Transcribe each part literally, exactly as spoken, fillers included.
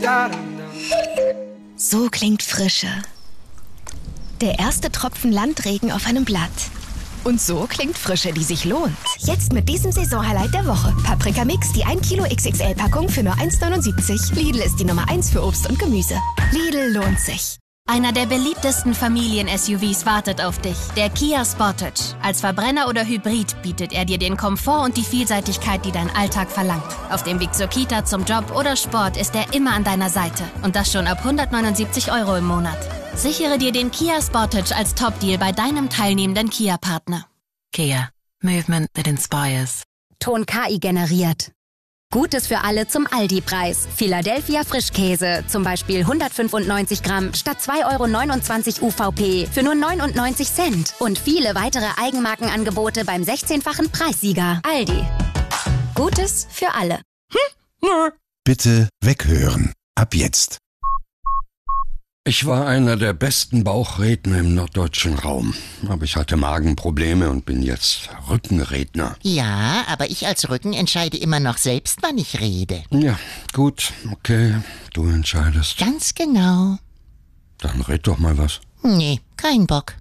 So klingt Frische. Der erste Tropfen Landregen auf einem Blatt. Und so klingt Frische, die sich lohnt. Jetzt mit diesem Saisonhighlight der Woche. Paprika Mix, die ein Kilo X X L-Packung für nur eins neunundsiebzig. Lidl ist die Nummer eins für Obst und Gemüse. Lidl lohnt sich. Einer der beliebtesten Familien-S U Vs wartet auf dich, der Kia Sportage. Als Verbrenner oder Hybrid bietet er dir den Komfort und die Vielseitigkeit, die dein Alltag verlangt. Auf dem Weg zur Kita, zum Job oder Sport ist er immer an deiner Seite. Und das schon ab hundertneunundsiebzig Euro im Monat. Sichere dir den Kia Sportage als Top-Deal bei deinem teilnehmenden Kia-Partner. Kia. Movement that inspires. Ton K I generiert. Gutes für alle zum Aldi-Preis. Philadelphia Frischkäse, zum Beispiel hundertfünfundneunzig Gramm statt zwei Euro neunundzwanzig U V P für nur neunundneunzig Cent. Und viele weitere Eigenmarkenangebote beim sechzehnfachen Preissieger. Aldi. Gutes für alle. Hm? Nö. Bitte weghören. Ab jetzt. Ich war einer der besten Bauchredner im norddeutschen Raum. Aber ich hatte Magenprobleme und bin jetzt Rückenredner. Ja, aber ich als Rücken entscheide immer noch selbst, wann ich rede. Ja, gut, okay, du entscheidest. Ganz genau. Dann red doch mal was. Nee, kein Bock.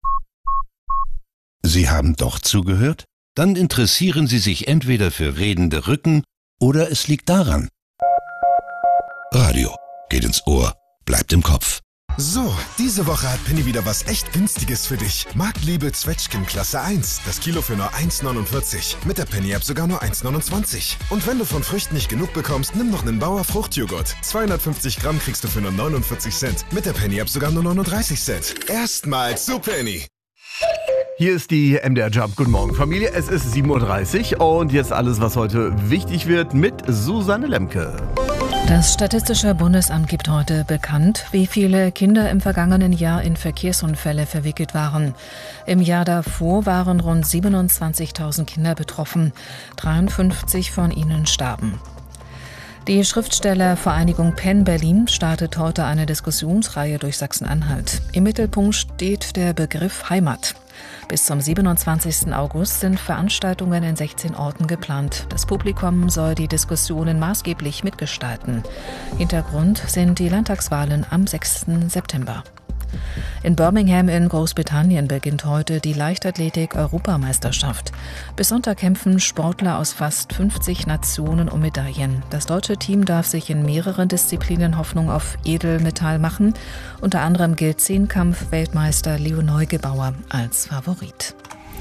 Sie haben doch zugehört? Dann interessieren Sie sich entweder für redende Rücken oder es liegt daran. Radio geht ins Ohr. Bleibt im Kopf. So, diese Woche hat Penny wieder was echt Günstiges für dich. Marktliebe Zwetschgen Klasse eins. Das Kilo für nur eins neunundvierzig. Mit der Penny-App sogar nur eins neunundzwanzig. Und wenn du von Früchten nicht genug bekommst, nimm noch einen Bauer Fruchtjoghurt. zweihundertfünfzig Gramm kriegst du für nur neunundvierzig Cent. Mit der Penny-App sogar nur neununddreißig Cent. Erstmals zu Penny. Hier ist die M D R Jump. Guten Morgen, Familie. Es ist sieben Uhr dreißig und jetzt alles, was heute wichtig wird mit Susanne Lemke. Das Statistische Bundesamt gibt heute bekannt, wie viele Kinder im vergangenen Jahr in Verkehrsunfälle verwickelt waren. Im Jahr davor waren rund siebenundzwanzigtausend Kinder betroffen. dreiundfünfzig von ihnen starben. Die Schriftstellervereinigung Penn Berlin startet heute eine Diskussionsreihe durch Sachsen-Anhalt. Im Mittelpunkt steht der Begriff Heimat. Bis zum siebenundzwanzigsten August sind Veranstaltungen in sechzehn Orten geplant. Das Publikum soll die Diskussionen maßgeblich mitgestalten. Hintergrund sind die Landtagswahlen am sechsten September. In Birmingham in Großbritannien beginnt heute die Leichtathletik-Europameisterschaft. Bis Sonntag kämpfen Sportler aus fast fünfzig Nationen um Medaillen. Das deutsche Team darf sich in mehreren Disziplinen Hoffnung auf Edelmetall machen. Unter anderem gilt Zehnkampf-Weltmeister Leo Neugebauer als Favorit.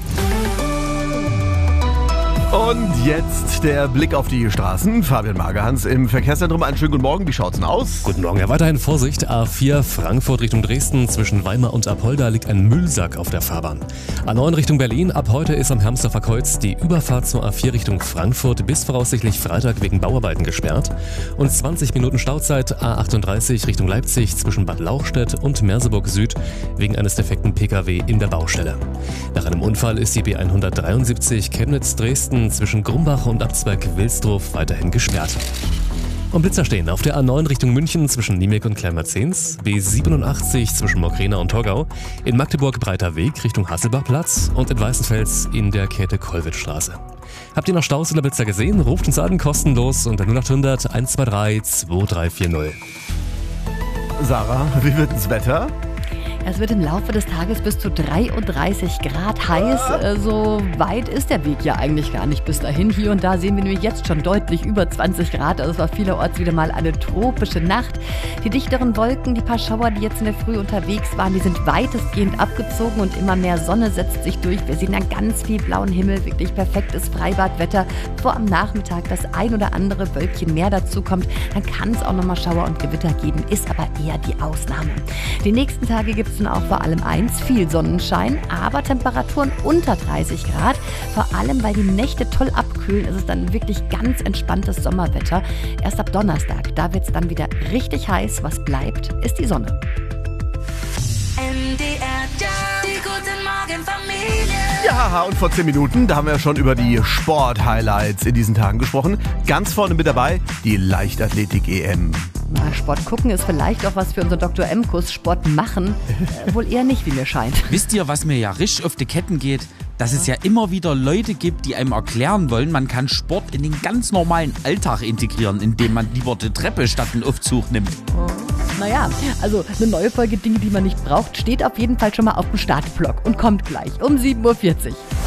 Und jetzt der Blick auf die Straßen. Fabian Magerhans im Verkehrszentrum. Einen schönen guten Morgen. Wie schaut's denn aus? Guten Morgen. Ja, weiterhin Vorsicht. A vier Frankfurt Richtung Dresden. Zwischen Weimar und Apolda liegt ein Müllsack auf der Fahrbahn. A neun Richtung Berlin. Ab heute ist am Hermsdorfer Kreuz die Überfahrt zur A vier Richtung Frankfurt bis voraussichtlich Freitag wegen Bauarbeiten gesperrt. Und zwanzig Minuten Stauzeit A achtunddreißig Richtung Leipzig zwischen Bad Lauchstädt und Merseburg Süd wegen eines defekten P K W in der Baustelle. Nach einem Unfall ist die B hundertdreiundsiebzig Chemnitz-Dresden zwischen Grumbach und Abzweig Wilsdruf weiterhin gesperrt. Und Blitzer stehen auf der A neun Richtung München zwischen Niemek und Kleinmerzens, B siebenundachtzig zwischen Mockrena und Torgau, in Magdeburg Breiter Weg Richtung Hasselbachplatz und in Weißenfels in der Käthe-Kollwitz-Straße. Habt ihr noch Staus oder Blitzer gesehen? Ruft uns an, kostenlos unter null acht hundert eins zwei drei zwei drei vier null. Sarah, wie wird das Wetter? Es wird im Laufe des Tages bis zu dreiunddreißig Grad heiß. So weit ist der Weg ja eigentlich gar nicht bis dahin. Hier und da sehen wir nämlich jetzt schon deutlich über zwanzig Grad. Also es war vielerorts wieder mal eine tropische Nacht. Die dichteren Wolken, die paar Schauer, die jetzt in der Früh unterwegs waren, die sind weitestgehend abgezogen und immer mehr Sonne setzt sich durch. Wir sehen dann ganz viel blauen Himmel, wirklich perfektes Freibadwetter. Bevor am Nachmittag das ein oder andere Wölkchen mehr dazu kommt, dann kann es auch nochmal Schauer und Gewitter geben, ist aber eher die Ausnahme. Die nächsten Tage gibt es dann auch vor allem eins, viel Sonnenschein, aber Temperaturen unter dreißig Grad. Vor allem, weil die Nächte toll abkühlen, ist es dann wirklich ganz entspanntes Sommerwetter. Erst ab Donnerstag, da wird es dann wieder richtig heiß. Was bleibt, ist die Sonne. M D R, die guten Morgen Familie. Ja, und vor zehn Minuten, da haben wir schon über die Sport-Highlights in diesen Tagen gesprochen. Ganz vorne mit dabei die Leichtathletik-E M. Na, Sport gucken ist vielleicht auch was für unseren Doktor M-Kurs. Sport machen äh, wohl eher nicht, wie mir scheint. Wisst ihr, was mir ja richtig auf die Ketten geht? dass es ja immer wieder Leute gibt, die einem erklären wollen, man kann Sport in den ganz normalen Alltag integrieren, indem man lieber die Treppe statt einen Aufzug nimmt. Naja, also eine neue Folge Dinge, die man nicht braucht, steht auf jeden Fall schon mal auf dem Startblock und kommt gleich um sieben Uhr vierzig.